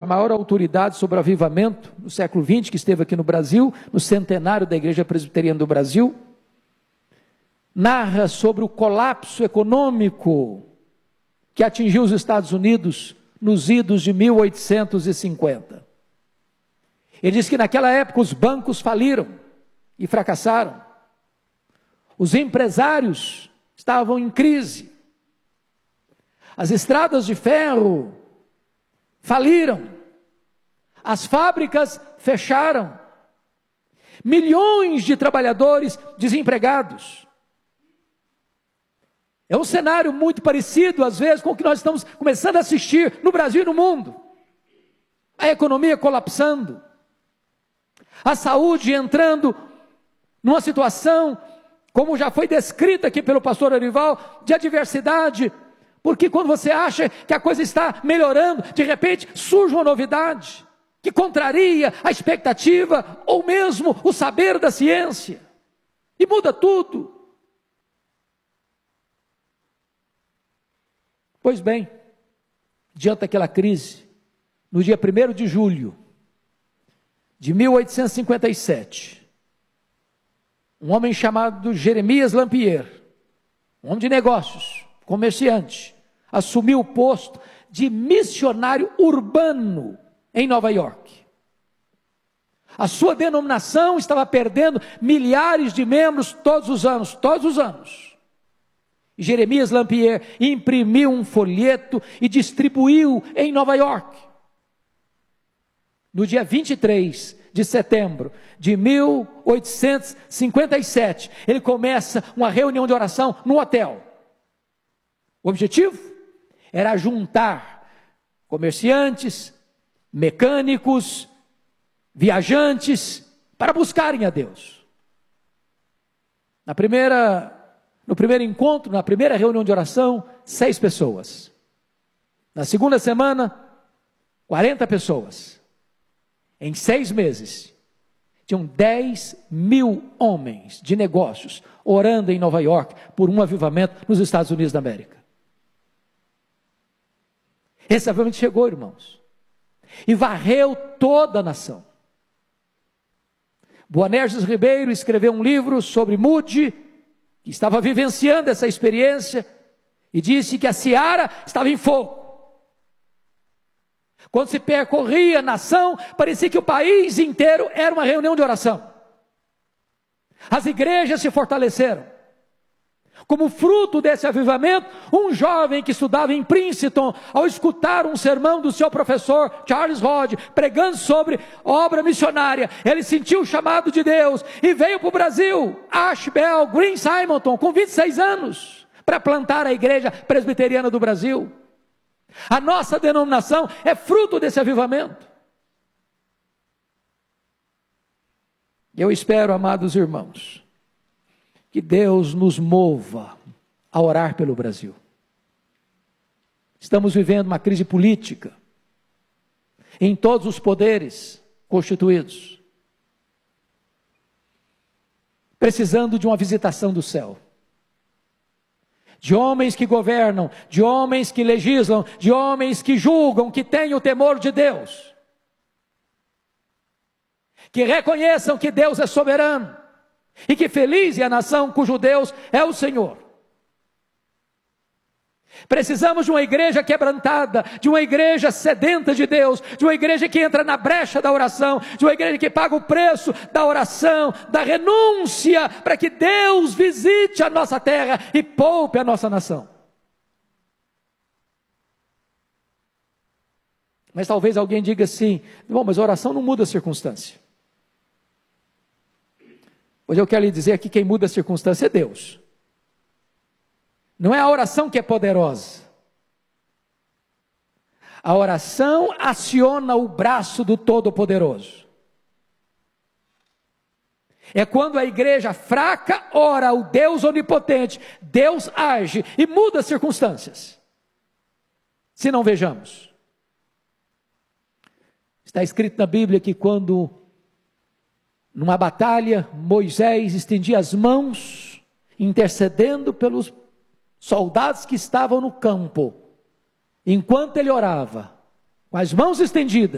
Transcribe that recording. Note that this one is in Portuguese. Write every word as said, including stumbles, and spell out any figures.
maior autoridade sobre o avivamento no século vinte, que esteve aqui no Brasil, no centenário da Igreja Presbiteriana do Brasil, narra sobre o colapso econômico que atingiu os Estados Unidos nos idos de mil oitocentos e cinquenta. Ele diz que naquela época os bancos faliram e fracassaram. Os empresários estavam em crise. As estradas de ferro faliram. As fábricas fecharam. Milhões de trabalhadores desempregados. É um cenário muito parecido, às vezes, com o que nós estamos começando a assistir no Brasil e no mundo. A economia colapsando. A saúde entrando numa situação, como já foi descrita aqui pelo pastor Arival, de adversidade. Porque quando você acha que a coisa está melhorando, de repente surge uma novidade que contraria a expectativa ou mesmo o saber da ciência. E muda tudo. Pois bem, diante daquela crise, no dia primeiro de julho de mil oitocentos e cinquenta e sete, um homem chamado Jeremias Lampier, um homem de negócios, comerciante, assumiu o posto de missionário urbano em Nova York. A sua denominação estava perdendo milhares de membros todos os anos, todos os anos. Jeremias Lampier imprimiu um folheto e distribuiu em Nova York. No dia vinte e três de setembro de mil oitocentos e cinquenta e sete, ele começa uma reunião de oração no hotel. O objetivo era juntar comerciantes, mecânicos, viajantes, para buscarem a Deus. Na primeira... No primeiro encontro, na primeira reunião de oração, seis pessoas. Na segunda semana, quarenta pessoas. Em seis meses, tinham dez mil homens de negócios orando em Nova York por um avivamento nos Estados Unidos da América. Esse avivamento chegou, irmãos, e varreu toda a nação. Boanerges Ribeiro escreveu um livro sobre Moody, que estava vivenciando essa experiência, e disse que a seara estava em fogo. Quando se percorria a nação, parecia que o país inteiro era uma reunião de oração. As igrejas se fortaleceram. Como fruto desse avivamento, um jovem que estudava em Princeton, ao escutar um sermão do seu professor Charles Hodge, pregando sobre obra missionária, ele sentiu o chamado de Deus e veio para o Brasil, Ashbel Green Simonton, com vinte e seis anos, para plantar a igreja presbiteriana do Brasil. A nossa denominação é fruto desse avivamento. Eu espero, amados irmãos, que Deus nos mova a orar pelo Brasil. Estamos vivendo uma crise política em todos os poderes constituídos, precisando de uma visitação do céu, de homens que governam, de homens que legislam, de homens que julgam, que têm o temor de Deus, que reconheçam que Deus é soberano, e que feliz é a nação cujo Deus é o Senhor. Precisamos de uma igreja quebrantada, de uma igreja sedenta de Deus, de uma igreja que entra na brecha da oração, de uma igreja que paga o preço da oração, da renúncia, para que Deus visite a nossa terra e poupe a nossa nação. Mas talvez alguém diga assim: bom, mas a oração não muda a circunstância. Pois eu quero lhe dizer que quem muda a circunstância é Deus. Não é a oração que é poderosa. A oração aciona o braço do Todo-Poderoso. É quando a igreja fraca ora ao Deus onipotente, Deus age e muda as circunstâncias. Se não vejamos. Está escrito na Bíblia que quando, numa batalha, Moisés estendia as mãos, intercedendo pelos soldados que estavam no campo. Enquanto ele orava, com as mãos estendidas,